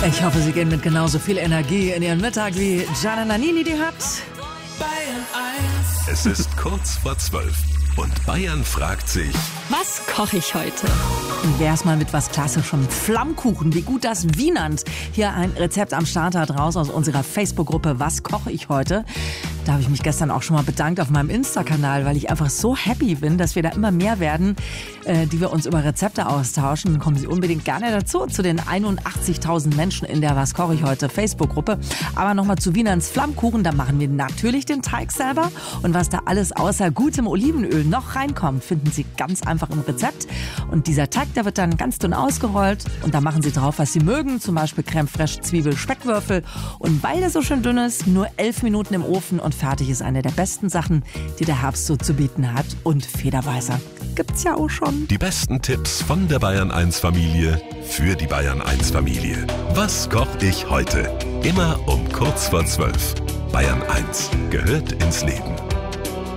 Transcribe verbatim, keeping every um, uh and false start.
Ich hoffe, Sie gehen mit genauso viel Energie in Ihren Mittag, wie Gianna Nannini die hat. Es ist kurz vor zwölf und Bayern fragt sich: Was koche ich heute? Wär's mal mit was Klassischem. Flammkuchen, wie gut das Wienernd. Hier ein Rezept am Start hat raus aus unserer Facebook-Gruppe Was koche ich heute? Da habe ich mich gestern auch schon mal bedankt auf meinem Insta-Kanal, weil ich einfach so happy bin, dass wir da immer mehr werden, äh, die wir uns über Rezepte austauschen. Dann kommen Sie unbedingt gerne dazu, zu den einundachtzigtausend Menschen in der Was koche ich heute Facebook-Gruppe. Aber nochmal zu Wienerns Flammkuchen, da machen wir natürlich den Teig selber. Und was da alles außer gutem Olivenöl noch reinkommt, finden Sie ganz einfach im Rezept. Und dieser Teig, der wird dann ganz dünn ausgerollt und da machen Sie drauf, was Sie mögen, zum Beispiel Creme fraiche, Zwiebel, Speckwürfel. Und weil der so schön dünn ist, nur elf Minuten im Ofen und fertig ist eine der besten Sachen, die der Herbst so zu bieten hat. Und Federweißer gibt's ja auch schon. Die besten Tipps von der Bayern eins Familie für die Bayern eins Familie. Was koche ich heute? Immer um kurz vor zwölf. Bayern eins gehört ins Leben.